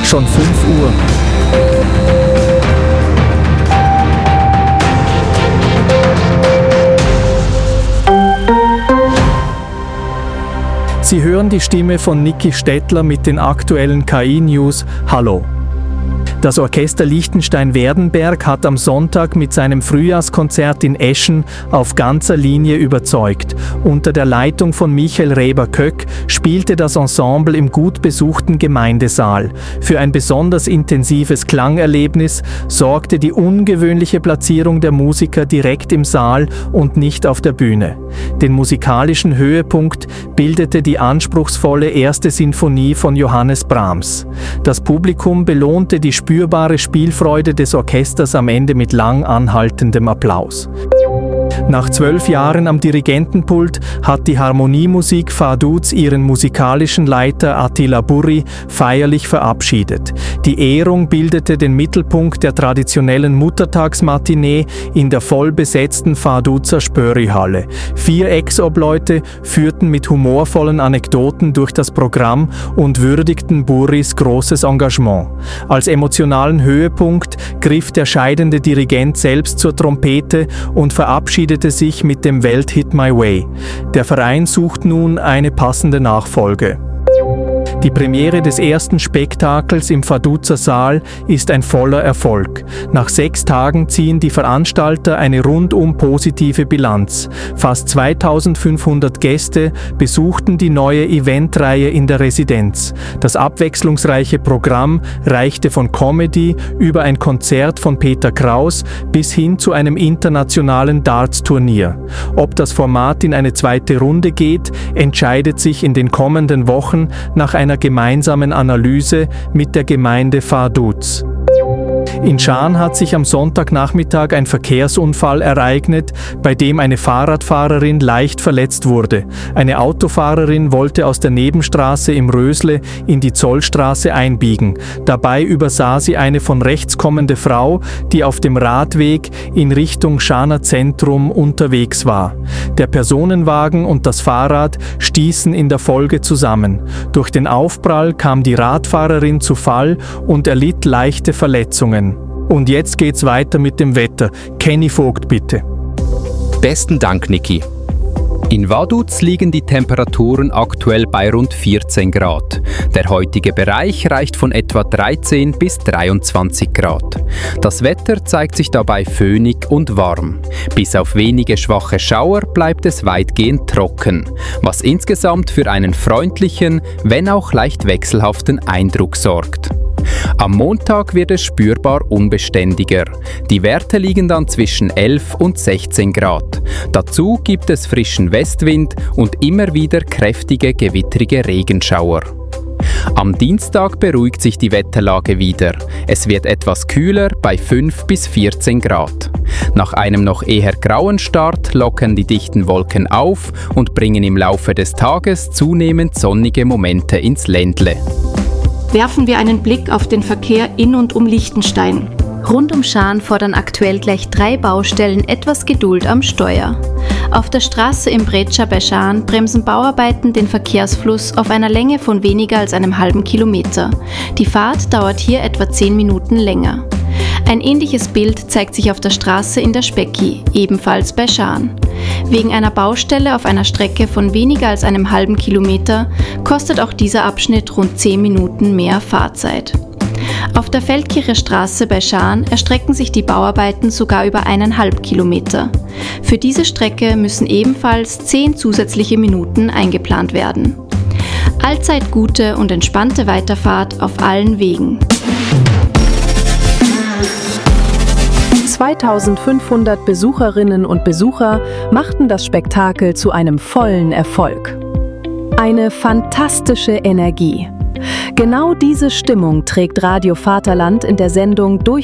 schon 5 Uhr. Sie hören die Stimme von Niki Stettler mit den aktuellen KI-News. Hallo! Das Orchester Liechtenstein-Werdenberg hat am Sonntag mit seinem Frühjahrskonzert in Eschen auf ganzer Linie überzeugt. Unter der Leitung von Michael Reber-Köck spielte das Ensemble im gut besuchten Gemeindesaal. Für ein besonders intensives Klangerlebnis sorgte die ungewöhnliche Platzierung der Musiker direkt im Saal und nicht auf der Bühne. Den musikalischen Höhepunkt bildete die anspruchsvolle erste Sinfonie von Johannes Brahms. Das Publikum belohnte die spürbare Spielfreude des Orchesters am Ende mit lang anhaltendem Applaus. Nach 12 Jahren am Dirigentenpult hat die Harmoniemusik Vaduz ihren musikalischen Leiter Attila Burri feierlich verabschiedet. Die Ehrung bildete den Mittelpunkt der traditionellen Muttertagsmatinee in der vollbesetzten Vaduzer Spöri-Halle. 4 Ex-Obleute führten mit humorvollen Anekdoten durch das Programm und würdigten Burris großes Engagement. Als emotionalen Höhepunkt griff der scheidende Dirigent selbst zur Trompete und verabschiedete sich mit dem Welthit My Way. Der Verein sucht nun eine passende Nachfolge. Die Premiere des ersten Spektakels im Vaduzer Saal ist ein voller Erfolg. Nach 6 Tagen ziehen die Veranstalter eine rundum positive Bilanz. Fast 2500 Gäste besuchten die neue Eventreihe in der Residenz. Das abwechslungsreiche Programm reichte von Comedy über ein Konzert von Peter Kraus bis hin zu einem internationalen Darts-Turnier. Ob das Format in eine zweite Runde geht, entscheidet sich in den kommenden Wochen nach einer gemeinsamen Analyse mit der Gemeinde Vaduz. In Schaan hat sich am Sonntagnachmittag ein Verkehrsunfall ereignet, bei dem eine Fahrradfahrerin leicht verletzt wurde. Eine Autofahrerin wollte aus der Nebenstraße im Rösle in die Zollstraße einbiegen. Dabei übersah sie eine von rechts kommende Frau, die auf dem Radweg in Richtung Schaaner Zentrum unterwegs war. Der Personenwagen und das Fahrrad stießen in der Folge zusammen. Durch den Aufprall kam die Radfahrerin zu Fall und erlitt leichte Verletzungen. Und jetzt geht's weiter mit dem Wetter. Kenny Vogt, bitte. Besten Dank, Niki. In Vaduz liegen die Temperaturen aktuell bei rund 14 Grad. Der heutige Bereich reicht von etwa 13 bis 23 Grad. Das Wetter zeigt sich dabei föhnig und warm. Bis auf wenige schwache Schauer bleibt es weitgehend trocken, was insgesamt für einen freundlichen, wenn auch leicht wechselhaften Eindruck sorgt. Am Montag wird es spürbar unbeständiger. Die Werte liegen dann zwischen 11 und 16 Grad. Dazu gibt es frischen Westwind und immer wieder kräftige gewittrige Regenschauer. Am Dienstag beruhigt sich die Wetterlage wieder. Es wird etwas kühler bei 5 bis 14 Grad. Nach einem noch eher grauen Start lockern die dichten Wolken auf und bringen im Laufe des Tages zunehmend sonnige Momente ins Ländle. Werfen wir einen Blick auf den Verkehr in und um Liechtenstein. Rund um Schaan fordern aktuell gleich 3 Baustellen etwas Geduld am Steuer. Auf der Straße im Bretscha bei Schaan bremsen Bauarbeiten den Verkehrsfluss auf einer Länge von weniger als einem halben Kilometer. Die Fahrt dauert hier etwa 10 Minuten länger. Ein ähnliches Bild zeigt sich auf der Straße in der Specki, ebenfalls bei Schaan. Wegen einer Baustelle auf einer Strecke von weniger als einem halben Kilometer kostet auch dieser Abschnitt rund 10 Minuten mehr Fahrzeit. Auf der Feldkircher Straße bei Schaan erstrecken sich die Bauarbeiten sogar über 1,5 Kilometer. Für diese Strecke müssen ebenfalls 10 zusätzliche Minuten eingeplant werden. Allzeit gute und entspannte Weiterfahrt auf allen Wegen. 2500 Besucherinnen und Besucher machten das Spektakel zu einem vollen Erfolg. Eine fantastische Energie. Genau diese Stimmung trägt Radio Vaterland in der Sendung Durch